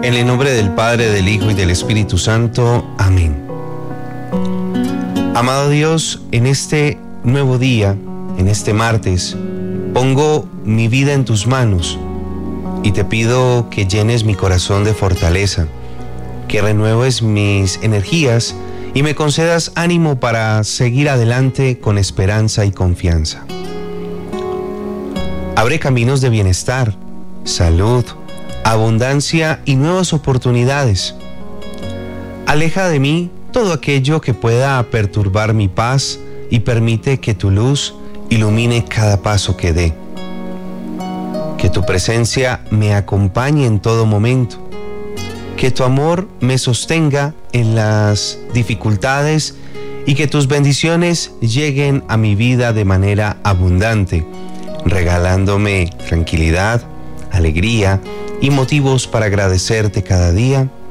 En el nombre del Padre, del Hijo y del Espíritu Santo. Amén. Amado Dios, en este nuevo día, en este martes, pongo mi vida en tus manos y te pido que llenes mi corazón de fortaleza, que renueves mis energías y me concedas ánimo para seguir adelante con esperanza y confianza. Abre caminos de bienestar, salud, abundancia y nuevas oportunidades. Aleja de mí todo aquello que pueda perturbar mi paz y permite que tu luz ilumine cada paso que dé. Que tu presencia me acompañe en todo momento. Que tu amor me sostenga en las dificultades y que tus bendiciones lleguen a mi vida de manera abundante, regalándome tranquilidad, alegría y motivos para agradecerte cada día.